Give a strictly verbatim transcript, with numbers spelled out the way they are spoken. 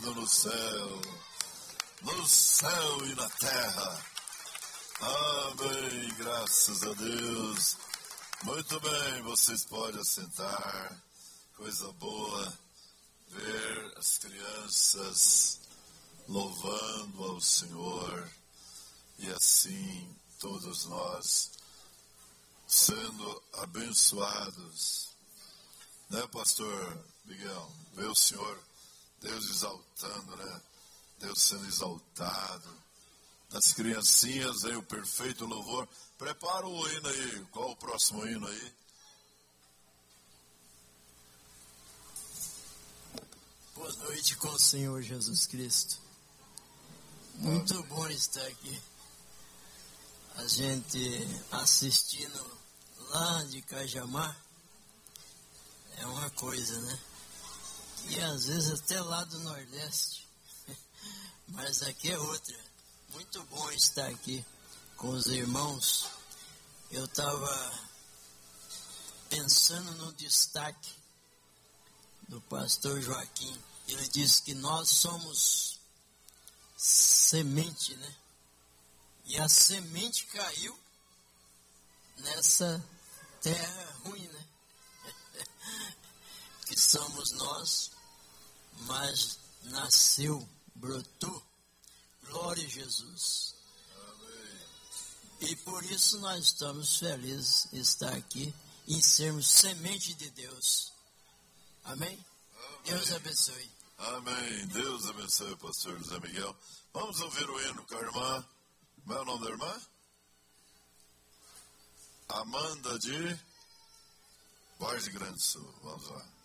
reino no céu, no céu e na terra. Amém, graças a Deus. Muito bem, vocês podem assentar. Coisa boa ver as crianças louvando ao Senhor e assim todos nós sendo abençoados. Né, pastor Miguel? Ver o Senhor, Deus exaltando, né? Deus sendo exaltado. Das criancinhas aí, o perfeito louvor. Prepara o hino aí. Qual o próximo hino aí? Boa noite com o Senhor Jesus Cristo. Muito Amém. Bom estar aqui. A gente assistindo lá de Cajamar é uma coisa, né? E às vezes até lá do Nordeste. Mas aqui é outra. Muito bom estar aqui com os irmãos. Eu estava pensando no destaque do pastor Joaquim. Ele disse que nós somos semente, né? E a semente caiu nessa terra ruim, né? Que somos nós, mas nasceu, brotou. Glória a Jesus. Amém. E por isso nós estamos felizes de estar aqui em sermos semente de Deus. Amém? Amém. Deus abençoe. Amém. Deus abençoe o pastor José Miguel. Vamos ouvir o hino com a irmã. Qual é o nome da irmã? Amanda de Vargem Grande do Sul. Vamos lá.